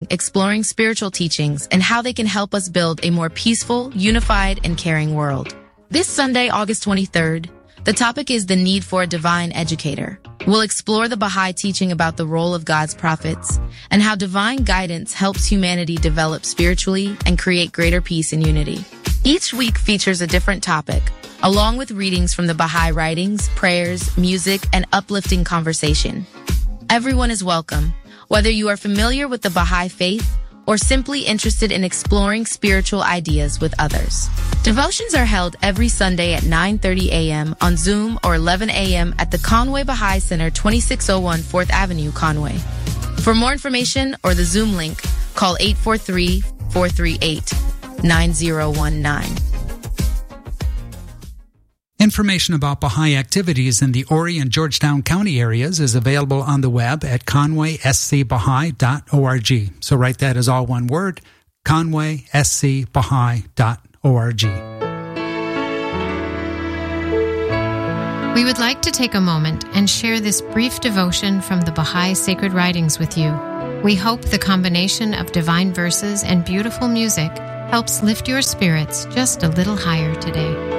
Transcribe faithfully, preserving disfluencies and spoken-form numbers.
exploring spiritual teachings and how they can help us build a more peaceful, unified, and caring world. This Sunday, August twenty-third, the topic is the need for a divine educator. We'll explore the Baha'i teaching about the role of God's prophets and how divine guidance helps humanity develop spiritually and create greater peace and unity. Each week features a different topic, along with readings from the Baha'i writings, prayers, music, and uplifting conversation. Everyone is welcome, whether you are familiar with the Baha'i faith or simply interested in exploring spiritual ideas with others. Devotions are held every Sunday at nine thirty a.m. on Zoom or eleven a.m. at the Conway Baha'i Center, twenty-six oh one fourth Avenue, Conway. For more information or the Zoom link, call eight four three, four three eight, nine zero one nine. Information about Baha'i activities in the Horry and Georgetown County areas is available on the web at conway s c baha'i dot org. So write that as all one word, conway s c baha'i dot org. We would like to take a moment and share this brief devotion from the Baha'i Sacred Writings with you. We hope the combination of divine verses and beautiful music helps lift your spirits just a little higher today.